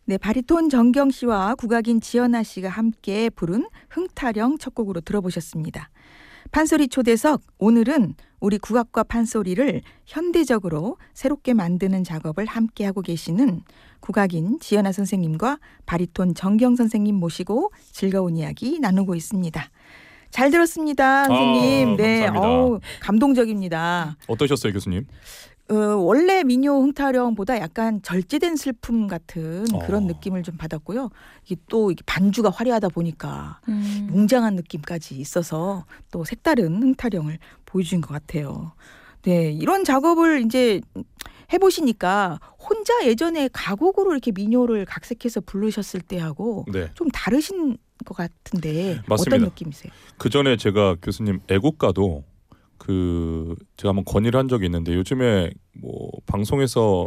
네, 바리톤 정경 씨와 국악인 지연아 씨가 함께 부른 흥타령 첫 곡으로 들어보셨습니다. 판소리 초대석, 오늘은 우리 국악과 판소리를 현대적으로 새롭게 만드는 작업을 함께하고 계시는 국악인 지연아 선생님과 바리톤 정경 선생님 모시고 즐거운 이야기 나누고 있습니다. 잘 들었습니다, 선생님. 네, 감사합니다. 감동적입니다. 어떠셨어요, 교수님? 원래 민요 흥타령보다 약간 절제된 슬픔 같은 그런 느낌을 좀 받았고요. 이게 또 이게 반주가 화려하다 보니까 웅장한 느낌까지 있어서 또 색다른 흥타령을 보여준 것 같아요. 네, 이런 작업을 이제 해보시니까 혼자 예전에 가곡으로 이렇게 민요를 각색해서 부르셨을 때하고 네. 좀 다르신 것 같은데 맞습니다. 어떤 느낌이세요? 그 전에 제가 교수님 애국가도 제가 한번 건의를 한 적이 있는데 요즘에 뭐 방송에서